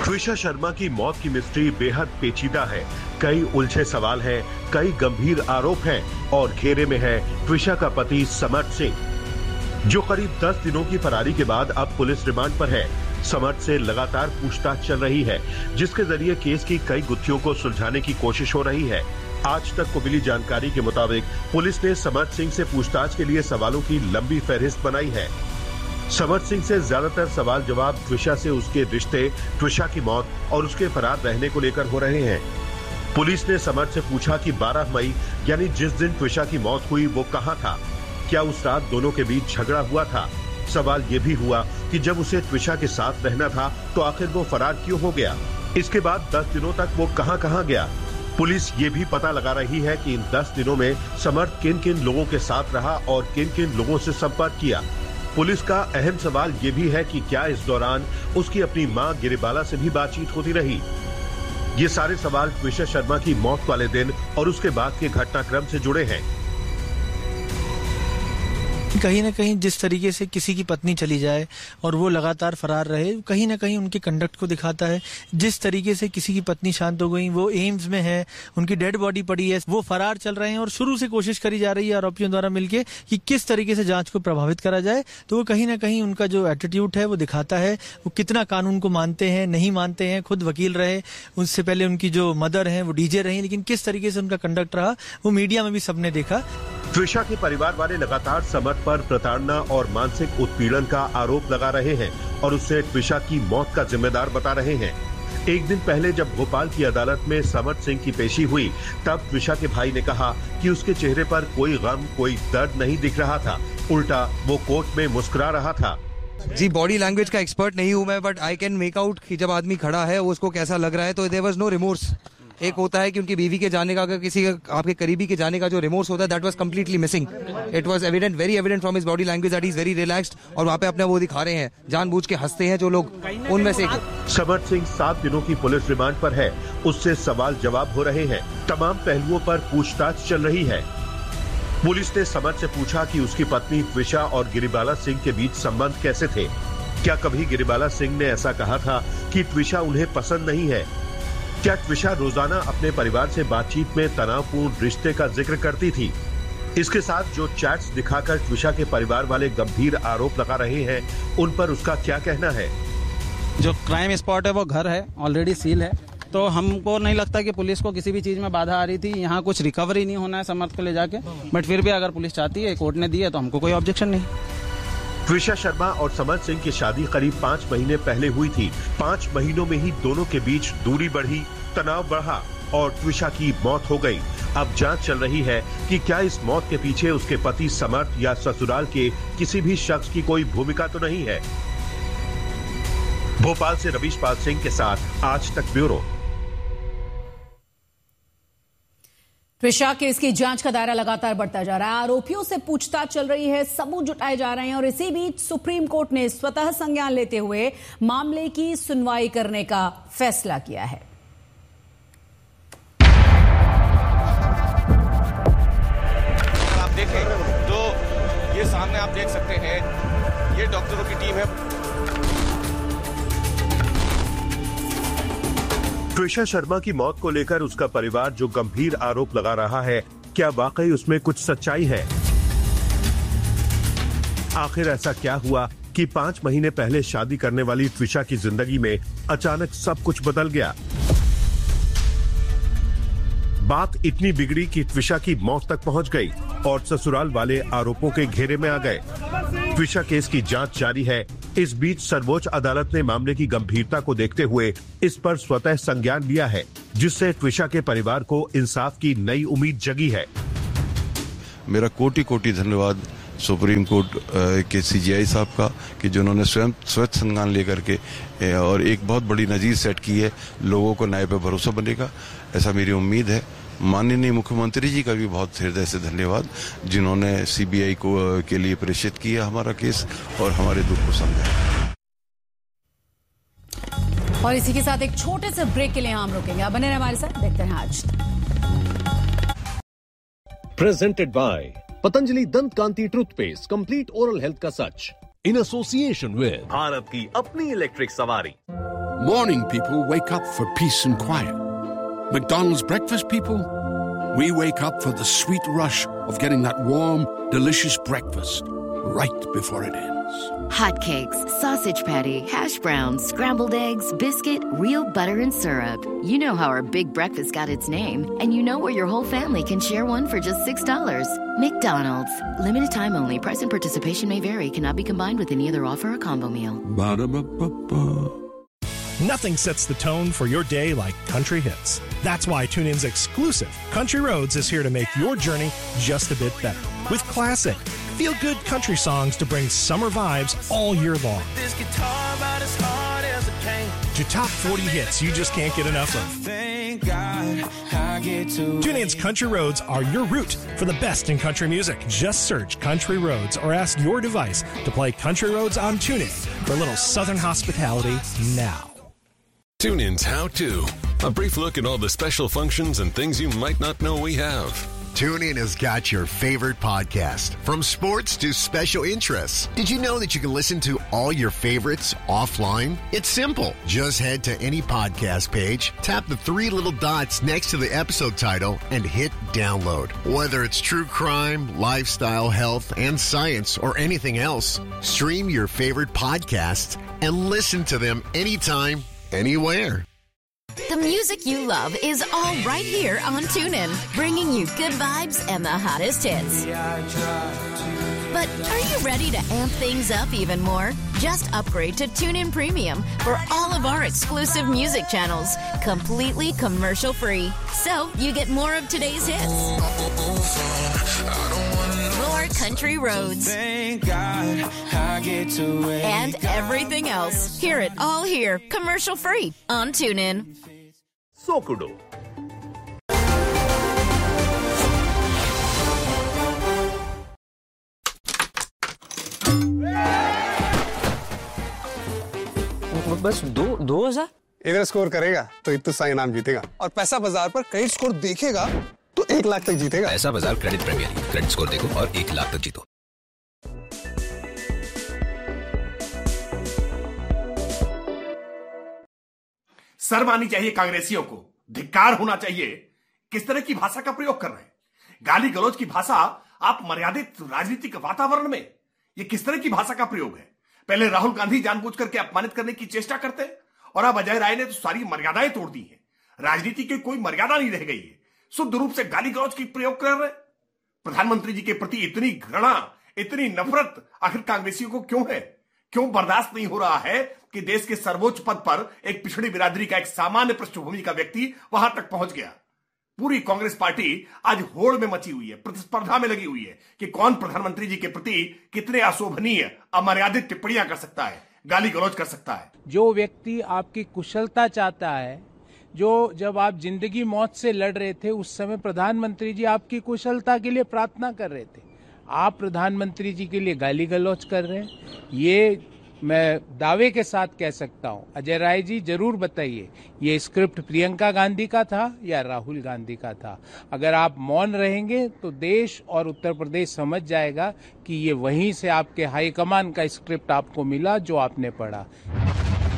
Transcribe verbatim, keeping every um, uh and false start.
त्विषा शर्मा की मौत की मिस्ट्री बेहद पेचीदा है। कई उलझे सवाल हैं, कई गंभीर आरोप हैं और घेरे में है त्विषा का पति समर्थ सिंह, जो करीब दस दिनों की फरारी के बाद अब पुलिस रिमांड पर है। समर्थ से लगातार पूछताछ चल रही है, जिसके जरिए केस की कई गुत्थियों को सुलझाने की कोशिश हो रही है। आज तक को मिली जानकारी के मुताबिक पुलिस ने समर्थ सिंह से पूछताछ के लिए सवालों की लंबी फहरिस्त बनाई है। समर्थ सिंह से ज्यादातर सवाल जवाब त्विषा से उसके रिश्ते, त्विषा की मौत और उसके फरार रहने को लेकर हो रहे हैं। पुलिस ने समर्थ से पूछा कि बारह मई यानी जिस दिन त्विषा की मौत हुई वो कहां था, क्या उस रात दोनों के बीच झगड़ा हुआ था। सवाल ये भी हुआ कि जब उसे त्विषा के साथ रहना था तो आखिर वो फरार क्यों हो गया। इसके बाद दस दिनों तक वो कहां कहां गया। पुलिस ये भी पता लगा रही है कि इन दस दिनों में समर्थ किन किन लोगों के साथ रहा और किन किन लोगों से संपर्क किया। पुलिस का अहम सवाल ये भी है कि क्या इस दौरान उसकी अपनी मां गिरिबाला से भी बातचीत होती रही। ये सारे सवाल त्विषा शर्मा की मौत वाले दिन और उसके बाद के घटनाक्रम से जुड़े हैं। कहीं ना कहीं जिस तरीके से किसी की पत्नी चली जाए और वो लगातार फरार रहे, कहीं ना कहीं उनके कंडक्ट को दिखाता है। जिस तरीके से किसी की पत्नी शांत हो गई, वो एम्स में है, उनकी डेड बॉडी पड़ी है, वो फरार चल रहे हैं और शुरू से कोशिश करी जा रही है आरोपियों द्वारा मिलकर कि किस तरीके से जांच को प्रभावित करा जाए। तो वो कहीं ना कहीं उनका जो एटीट्यूड है वो दिखाता है, वो कितना कानून को मानते हैं, नहीं मानते हैं। खुद वकील रहे, उससे पहले उनकी जो मदर है वो डीजे रही, लेकिन किस तरीके से उनका कंडक्ट रहा वो मीडिया में भी सबने देखा। त्विषा के परिवार वाले लगातार समर्थ पर प्रताड़ना और मानसिक उत्पीड़न का आरोप लगा रहे हैं और उससे त्विषा की मौत का जिम्मेदार बता रहे हैं। एक दिन पहले जब भोपाल की अदालत में समर्थ सिंह की पेशी हुई, तब त्विषा के भाई ने कहा कि उसके चेहरे पर कोई गम, कोई दर्द नहीं दिख रहा था, उल्टा वो कोर्ट में मुस्कुरा रहा था। जी, बॉडी लैंग्वेज का एक्सपर्ट नहीं हूं मैं, but I can make out कि जब आदमी खड़ा है वो उसको कैसा लग रहा है, तो देयर वाज नो रिमोर्स। एक होता है कि उनकी बीवी के जाने का, अगर किसी का आपके करीबी के जाने का जो रिमोर्स होता है, that was completely missing. It was evident, very evident from his body language that he is very relaxed, और वहाँ पे अपने वो दिखा रहे हैं, जानबूझ के हंसते हैं जो लोग, उनमें से। समर्थ सिंह सात दिनों की पुलिस रिमांड पर है, उससे सवाल जवाब हो रहे हैं, तमाम पहलुओं पर पूछताछ चल रही है। पुलिस ने समर्थ से पूछा कि उसकी पत्नी त्विषा और गिरिबाला सिंह के बीच संबंध कैसे थे। क्या कभी गिरिबाला सिंह ने ऐसा कहा था कि त्विषा उन्हें पसंद नहीं है। क्या त्विषा रोजाना अपने परिवार से बातचीत में तनावपूर्ण रिश्ते का जिक्र करती थी। इसके साथ जो चैट्स दिखाकर त्विषा के परिवार वाले गंभीर आरोप लगा रहे हैं, उन पर उसका क्या कहना है। जो क्राइम स्पॉट है वो घर है, ऑलरेडी सील है, तो हमको नहीं लगता कि पुलिस को किसी भी चीज में बाधा आ रही थी। यहाँ कुछ रिकवरी नहीं होना है समर्थ को ले जाके, बट फिर भी अगर पुलिस चाहती है, कोर्ट ने दी है, तो हमको कोई ऑब्जेक्शन नहीं। त्विषा शर्मा और समर्थ सिंह की शादी करीब पाँच महीने पहले हुई थी। पाँच महीनों में ही दोनों के बीच दूरी बढ़ी, तनाव बढ़ा और त्विषा की मौत हो गई। अब जांच चल रही है कि क्या इस मौत के पीछे उसके पति समर्थ या ससुराल के किसी भी शख्स की कोई भूमिका तो नहीं है। भोपाल से रवीश पाल सिंह के साथ आज तक ब्यूरो। त्विषा केस की जांच का दायरा लगातार बढ़ता जा रहा है, आरोपियों से पूछताछ चल रही है, सबूत जुटाए जा रहे हैं और इसी बीच सुप्रीम कोर्ट ने स्वतः संज्ञान लेते हुए मामले की सुनवाई करने का फैसला किया है। आप देखें तो ये सामने आप देख सकते हैं, ये डॉक्टरों की टीम है। त्विषा शर्मा की मौत को लेकर उसका परिवार जो गंभीर आरोप लगा रहा है, क्या वाकई उसमें कुछ सच्चाई है। आखिर ऐसा क्या हुआ कि पांच महीने पहले शादी करने वाली त्विषा की जिंदगी में अचानक सब कुछ बदल गया। बात इतनी बिगड़ी कि त्विषा की मौत तक पहुंच गई और ससुराल वाले आरोपों के घेरे में आ गए। त्विषा केस की जांच जारी है। इस बीच सर्वोच्च अदालत ने मामले की गंभीरता को देखते हुए इस पर स्वतः संज्ञान लिया है, जिससे त्विषा के परिवार को इंसाफ की नई उम्मीद जगी है। मेरा कोटि कोटि धन्यवाद सुप्रीम कोर्ट के सीजीआई साहब का कि जिन्होंने स्वयं स्वतः संज्ञान लेकर के और एक बहुत बड़ी नजीर सेट की है। लोगों को न्याय पर भरोसा बनेगा, ऐसा मेरी उम्मीद है। माननीय मुख्यमंत्री जी का भी बहुत हृदय से धन्यवाद, जिन्होंने सीबीआई को के लिए प्रेषित किया हमारा केस और हमारे दुख को समझा। और इसी के साथ एक छोटे से ब्रेक के लिए हम रुकेंगे, आप बने रहे हमारे साथ, देखते हैं आज। प्रेजेंटेड बाय पतंजलि दंत कांति टूथपेस्ट, कंप्लीट ओरल हेल्थ का सच, इन एसोसिएशन विद भारत की अपनी इलेक्ट्रिक सवारी। Morning people wake up for peace and quiet. McDonald's breakfast people, we wake up for the sweet rush of getting that warm, delicious breakfast right before it ends. Hotcakes, sausage patty, hash browns, scrambled eggs, biscuit, real butter and syrup. You know how our big breakfast got its name, and you know where your whole family can share one for just six dollars. McDonald's. Limited time only. Price and participation may vary. Cannot be combined with any other offer or combo meal. Ba-da-ba-ba-ba. Nothing sets the tone for your day like country hits. That's why TuneIn's exclusive Country Roads is here to make your journey just a bit better. With classic, feel-good country songs to bring summer vibes all year long. This guitar about as hard as a cane. To top forty hits you just can't get enough of. Thank God I get to TuneIn's Country Roads are your route for the best in country music. Just search Country Roads or ask your device to play Country Roads on TuneIn for a little Southern hospitality now. TuneIn's How To. A brief look at all the special functions and things you might not know we have. TuneIn has got your favorite podcast, from sports to special interests. Did you know that you can listen to all your favorites offline? It's simple. Just head to any podcast page, tap the three little dots next to the episode title, and hit download. Whether it's true crime, lifestyle, health, and science, or anything else, stream your favorite podcasts and listen to them anytime, anywhere. The music you love is all right here on TuneIn, bringing you good vibes and the hottest hits. But are you ready to amp things up even more? Just upgrade to TuneIn Premium for all of our exclusive music channels, completely commercial-free. So you get more of today's hits. More country roads. Thank God I get to and everything else. Hear it all here, commercial-free on TuneIn. Sokudo. बस दो दो हजार इधर score करेगा तो इतना सा इनाम जीतेगा और पैसा बाजार पर क्रेडिट स्कोर देखेगा तो एक लाख तक जीतेगा। पैसा बाजार credit premiere league, credit score देखो और एक लाख तक जीतो। शर्म आनी चाहिए कांग्रेसियों को, धिक्कार होना चाहिए। किस तरह की भाषा का प्रयोग कर रहे हैं? गाली गलौज की भाषा आप मर्यादित राजनीतिक वातावरण में, ये किस तरह की भाषा का प्रयोग है? पहले राहुल गांधी जानबूझ करके अपमानित करने की चेष्टा करते और अब अजय राय ने तो सारी मर्यादाएं तोड़ दी है। राजनीति की कोई मर्यादा नहीं रह गई है। शुद्ध रूप से गाली गलौज की प्रयोग कर रहे। प्रधानमंत्री जी के प्रति इतनी घृणा, इतनी नफरत आखिर कांग्रेसियों को क्यों है? क्यों बर्दाश्त नहीं हो रहा है कि देश के सर्वोच्च पद पर एक पिछड़ी बिरादरी का एक सामान्य पृष्ठभूमि का व्यक्ति वहां तक पहुंच गया? पूरी कांग्रेस पार्टी आज होड़ में मची हुई है, प्रतिस्पर्धा में लगी हुई है कि कौन प्रधानमंत्री जी के प्रति कितने अशोभनीय, अमर्यादित टिप्पणियां कर सकता है, गाली गलौज कर सकता है। जो व्यक्ति आपकी कुशलता चाहता है, जो जब आप जिंदगी मौत से लड़ रहे थे उस समय प्रधानमंत्री जी आपकी कुशलता के लिए प्रार्थना कर रहे थे, आप प्रधानमंत्री जी के लिए गाली गलौज कर रहे हैं। ये मैं दावे के साथ कह सकता हूं। अजय राय जी जरूर बताइए, ये स्क्रिप्ट प्रियंका गांधी का था या राहुल गांधी का था? अगर आप मौन रहेंगे तो देश और उत्तर प्रदेश समझ जाएगा कि ये वहीं से आपके हाईकमान का स्क्रिप्ट आपको मिला जो आपने पढ़ा।